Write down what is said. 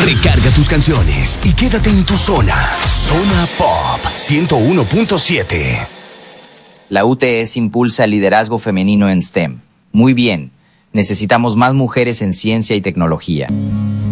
Recarga tus canciones y quédate en tu zona. Zona Pop 101.7. La UTS impulsa el liderazgo femenino en STEM. Muy bien. Necesitamos más mujeres en ciencia y tecnología.